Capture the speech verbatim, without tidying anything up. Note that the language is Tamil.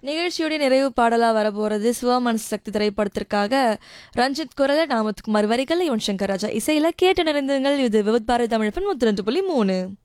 நிகழ்ச்சியுடைய நிறைவு பாடலா வரப்போறது சிவமனசு சக்தி திரைப்படத்திற்காக ரஞ்சித் குரல நாமத்துக்குமார் வரிகள் யுவன் சங்கர் ராஜா இசையில கேட்டு நிறைந்தங்கள். இது விவத் பாரதி தமிழ் முத்து ரெண்டு புள்ளி மூணு.